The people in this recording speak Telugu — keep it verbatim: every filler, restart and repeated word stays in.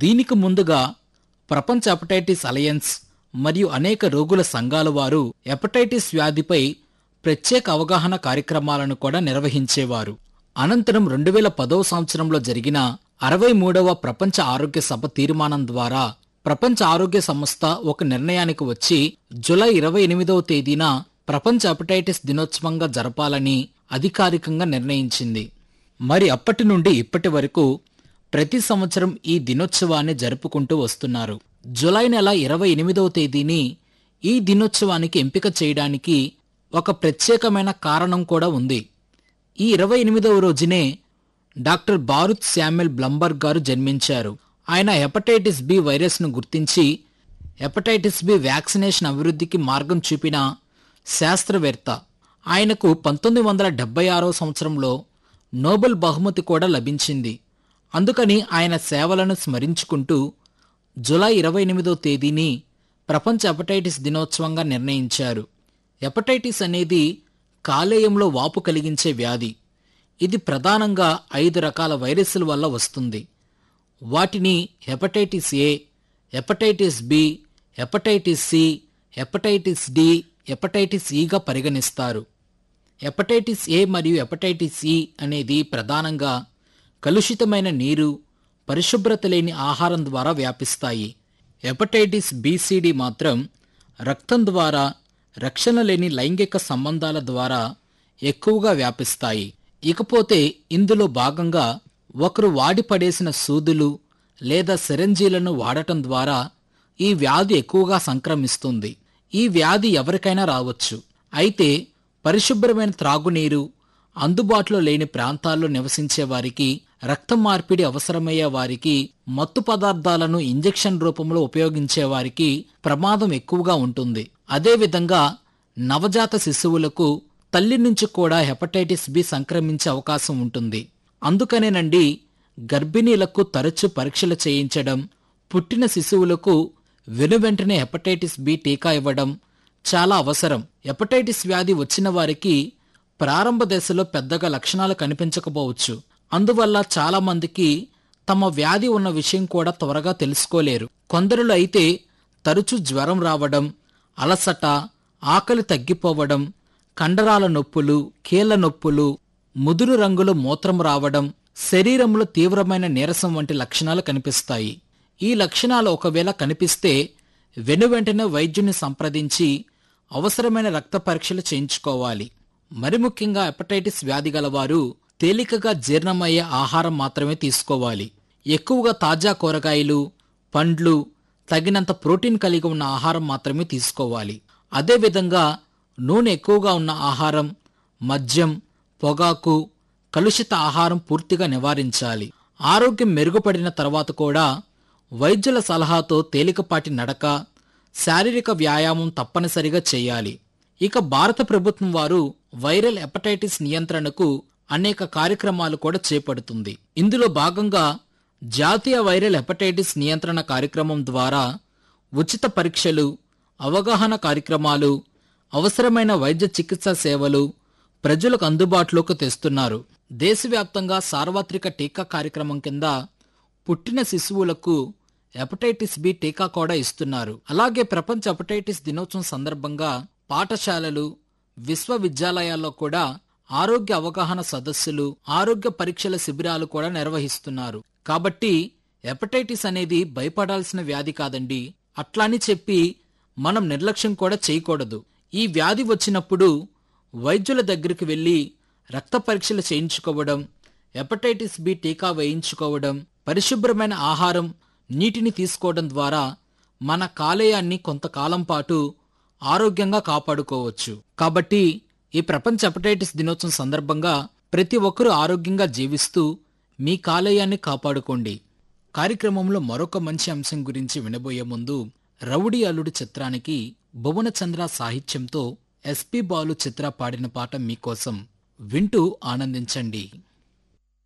దీనికి ముందుగా ప్రపంచ హెపటైటిస్ అలయన్స్ మరియు అనేక రోగుల సంఘాల వారు హెపటైటిస్ వ్యాధిపై ప్రత్యేక అవగాహన కార్యక్రమాలను కూడా నిర్వహించేవారు. అనంతరం రెండు వేల పదవ సంవత్సరంలో జరిగిన అరవై మూడవ ప్రపంచ ఆరోగ్య సభ తీర్మానం ద్వారా ప్రపంచ ఆరోగ్య సంస్థ ఒక నిర్ణయానికి వచ్చి జూలై ఇరవై ఎనిమిదవ తేదీన ప్రపంచ హెపటైటిస్ దినోత్సవంగా జరపాలని అధికారికంగా నిర్ణయించింది. మరి అప్పటి నుండి ఇప్పటి వరకు ప్రతి సంవత్సరం ఈ దినోత్సవాన్ని జరుపుకుంటూ వస్తున్నారు. జూలై నెల ఇరవై ఎనిమిదవ తేదీని ఈ దినోత్సవానికి ఎంపిక చేయడానికి ఒక ప్రత్యేకమైన కారణం కూడా ఉంది. ఈ ఇరవై ఎనిమిదవ రోజునే డాక్టర్ బారుత్ శామ్యుల్ బ్లంబర్గ్ గారు జన్మించారు. ఆయన హెపటైటిస్ బి వైరస్ ను గుర్తించి హెపటైటిస్ బి వ్యాక్సినేషన్ అభివృద్ధికి మార్గం చూపిన శాస్త్రవేత్త. ఆయనకు పంతొమ్మిది వందల డెబ్బై ఆరవ సంవత్సరంలో నోబెల్ బహుమతి కూడా లభించింది. అందుకని ఆయన సేవలను స్మరించుకుంటూ జూలై ఇరవై ఎనిమిదవ తేదీని ప్రపంచ హెపటైటిస్ దినోత్సవంగా నిర్ణయించారు. హెపటైటిస్ అనేది కాలేయంలో వాపు కలిగించే వ్యాధి. ఇది ప్రధానంగా ఐదు రకాల వైరస్ల వల్ల వస్తుంది. వాటిని hepatitis A, hepatitis B, hepatitis C, hepatitis D, hepatitis ఈగా పరిగణిస్తారు. హెపటైటిస్ ఏ మరియు హెపటైటిస్ ఈ అనేది ప్రధానంగా కలుషితమైన నీరు, పరిశుభ్రత లేని ఆహారం ద్వారా వ్యాపిస్తాయి. హెపటైటిస్ బిసిడి మాత్రం రక్తం ద్వారా, రక్షణ లేని లైంగిక సంబంధాల ద్వారా ఎక్కువగా వ్యాపిస్తాయి. ఇకపోతే ఇందులో భాగంగా ఒకరు వాడి పడేసిన సూదులు లేదా సిరంజీలను వాడటం ద్వారా ఈ వ్యాధి ఎక్కువగా సంక్రమిస్తుంది. ఈ వ్యాధి ఎవరికైనా రావచ్చు. అయితే పరిశుభ్రమైన త్రాగునీరు అందుబాటులో లేని ప్రాంతాల్లో నివసించే వారికి, రక్త మార్పిడి అవసరమయ్యే వారికి, మత్తు పదార్థాలను ఇంజెక్షన్ రూపంలో ఉపయోగించే వారికి ప్రమాదం ఎక్కువగా ఉంటుంది. అదేవిధంగా నవజాత శిశువులకు తల్లి నుంచి కూడా హెపటైటిస్ బి సంక్రమించే అవకాశం ఉంటుంది. అందుకనేనండి గర్భిణీలకు తరచూ పరీక్షలు చేయించడం, పుట్టిన శిశువులకు వెనువెంటనే హెపటైటిస్ బి టీకా ఇవ్వడం చాలా అవసరం. హెపటైటిస్ వ్యాధి వచ్చిన వారికి ప్రారంభ దశలో పెద్దగా లక్షణాలు కనిపించకపోవచ్చు. అందువల్ల చాలా మందికి తమ వ్యాధి ఉన్న విషయం కూడా త్వరగా తెలుసుకోలేరు. కొందరిలో అయితే తరచూ జ్వరం రావడం, అలసట, ఆకలి తగ్గిపోవడం, కండరాల నొప్పులు, కీళ్ల నొప్పులు, ముదురు రంగులో మూత్రం రావడం, శరీరంలో తీవ్రమైన నీరసం వంటి లక్షణాలు కనిపిస్తాయి. ఈ లక్షణాలు ఒకవేళ కనిపిస్తే వెనువెంటనే వైద్యుని సంప్రదించి అవసరమైన రక్త పరీక్షలు చేయించుకోవాలి. మరి ముఖ్యంగా హెపటైటిస్ వ్యాధి గలవారు తేలికగా జీర్ణమయ్యే ఆహారం మాత్రమే తీసుకోవాలి. ఎక్కువగా తాజా కూరగాయలు, పండ్లు, తగినంత ప్రోటీన్ కలిగి ఉన్న ఆహారం మాత్రమే తీసుకోవాలి. అదేవిధంగా నూనె ఎక్కువగా ఉన్న ఆహారం, మద్యం, పొగాకు, కలుషిత ఆహారం పూర్తిగా నివారించాలి. ఆరోగ్యం మెరుగుపడిన తర్వాత కూడా వైద్యుల సలహాతో తేలికపాటి నడక, శారీరక వ్యాయామం తప్పనిసరిగా చేయాలి. ఇక భారత ప్రభుత్వం వారు వైరల్ హెపటైటిస్ నియంత్రణకు అనేక కార్యక్రమాలు కూడా చేపడుతుంది. ఇందులో భాగంగా జాతీయ వైరల్ హెపటైటిస్ నియంత్రణ కార్యక్రమం ద్వారా ఉచిత పరీక్షలు, అవగాహన కార్యక్రమాలు, అవసరమైన వైద్య చికిత్సా సేవలు ప్రజలకు అందుబాటులోకి తెస్తున్నారు. దేశవ్యాప్తంగా సార్వత్రిక టీకా కార్యక్రమం కింద పుట్టిన శిశువులకు హెపటైటిస్ బి టీకా కూడా ఇస్తున్నారు. అలాగే ప్రపంచ హెపటైటిస్ దినోత్సవం సందర్భంగా పాఠశాలలు, విశ్వవిద్యాలయాల్లో కూడా ఆరోగ్య అవగాహన సదస్సులు, ఆరోగ్య పరీక్షల శిబిరాలు కూడా నిర్వహిస్తున్నారు. కాబట్టి హెపటైటిస్ అనేది భయపడాల్సిన వ్యాధి కాదండి. అట్లాని చెప్పి మనం నిర్లక్ష్యం కూడా చేయకూడదు. ఈ వ్యాధి వచ్చినప్పుడు వైద్యుల దగ్గరికి వెళ్లి రక్త పరీక్షలు చేయించుకోవడం, హెపటైటిస్ బి టీకా వేయించుకోవడం, పరిశుభ్రమైన ఆహారం, నీటిని తీసుకోవడం ద్వారా మన కాలేయాన్ని కొంతకాలం పాటు ఆరోగ్యంగా కాపాడుకోవచ్చు. కాబట్టి ఈ ప్రపంచ హెపటైటిస్ దినోత్సవం సందర్భంగా ప్రతి ఒక్కరూ ఆరోగ్యంగా జీవిస్తూ మీ కాలేయాన్ని కాపాడుకోండి. కార్యక్రమంలో మరొక మంచి అంశం గురించి వినబోయే ముందు రౌడీ అల్లుడు చిత్రానికి భువనచంద్ర సాహిత్యంతో ఎస్పి బాలు చిత్ర పాడిన పాట మీకోసం. వింటూ ఆనందించండి.